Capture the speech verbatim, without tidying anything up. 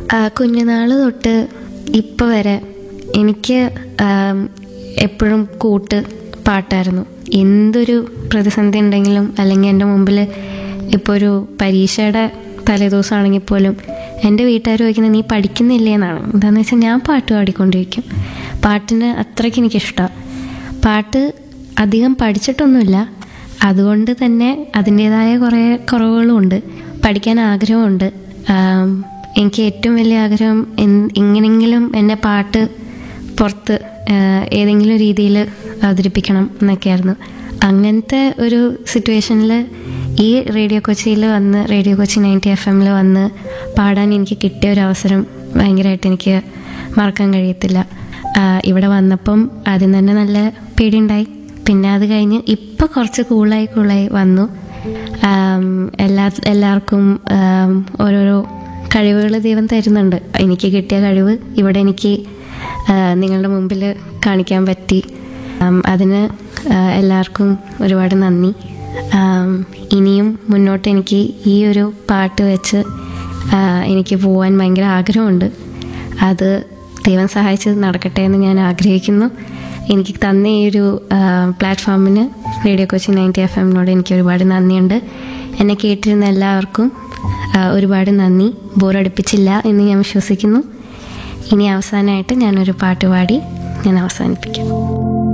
കുഞ്ഞുനാൾ തൊട്ട് ഇപ്പോൾ വരെ എനിക്ക് എപ്പോഴും കൂട്ട് പാട്ടായിരുന്നു. എന്തൊരു പ്രതിസന്ധി ഉണ്ടെങ്കിലും, അല്ലെങ്കിൽ എൻ്റെ മുമ്പിൽ ഇപ്പോൾ ഒരു പരീക്ഷയുടെ തലേദിവസമാണെങ്കിൽ പോലും എൻ്റെ വീട്ടുകാർ ചോദിക്കുന്നത് നീ പഠിക്കുന്നില്ലേ എന്നാണ്. എന്താണെന്ന് വെച്ചാൽ ഞാൻ പാട്ട് പാടിക്കൊണ്ടിരിക്കും. പാട്ടിന് അത്രയ്ക്ക് എനിക്കിഷ്ടമാണ്. പാട്ട് അധികം പഠിച്ചിട്ടൊന്നുമില്ല, അതുകൊണ്ട് തന്നെ അതിൻ്റേതായ കുറേ കുറവുകളുമുണ്ട്. പഠിക്കാൻ ആഗ്രഹമുണ്ട്. എനിക്ക് ഏറ്റവും വലിയ ആഗ്രഹം എങ്ങനെയെങ്കിലും എൻ്റെ പാട്ട് പുറത്ത് ഏതെങ്കിലും രീതിയിൽ അവതരിപ്പിക്കണം എന്നൊക്കെയായിരുന്നു. അങ്ങനത്തെ ഒരു സിറ്റുവേഷനിൽ ഈ റേഡിയോ കൊച്ചിയിൽ വന്ന് റേഡിയോ കൊച്ചി നയൻറ്റി എഫ് എമ്മിൽ വന്ന് പാടാൻ എനിക്ക് കിട്ടിയ ഒരു അവസരം ഭയങ്കരമായിട്ട് എനിക്ക് മറക്കാൻ കഴിയത്തില്ല. ഇവിടെ വന്നപ്പം ആദ്യം തന്നെ നല്ല പേടിയുണ്ടായി. പിന്നെ അത് കഴിഞ്ഞ് ഇപ്പം കുറച്ച് കൂളായി കൂളായി വന്നു. എല്ലാ എല്ലാവർക്കും ഓരോരോ കഴിവുകൾ ദൈവം തരുന്നുണ്ട്. എനിക്ക് കിട്ടിയ കഴിവ് ഇവിടെ എനിക്ക് നിങ്ങളുടെ മുമ്പിൽ കാണിക്കാൻ പറ്റി. അതിന് എല്ലാവർക്കും ഒരുപാട് നന്ദി. ഇനിയും മുന്നോട്ട് എനിക്ക് ഈ ഒരു പാട്ട് വെച്ച് എനിക്ക് പോകാൻ ഭയങ്കര ആഗ്രഹമുണ്ട്. അത് ദൈവം സഹായിച്ച് നടക്കട്ടെ എന്ന് ഞാൻ ആഗ്രഹിക്കുന്നു. എനിക്ക് തന്ന ഈ ഒരു പ്ലാറ്റ്ഫോമിന് റേഡിയോ കൊച്ചി നയൻറ്റി എഫ് എമ്മിനോട് എനിക്ക് ഒരുപാട് നന്ദിയുണ്ട്. എന്നെ കേട്ടിരുന്ന എല്ലാവർക്കും ഒരുപാട് നന്ദി. ബോറടിപ്പിച്ചില്ല എന്ന് ഞാൻ വിശ്വസിക്കുന്നു. ഇനി അവസാനമായിട്ട് ഞാനൊരു പാട്ട് പാടി ഞാൻ അവസാനിപ്പിക്കാം.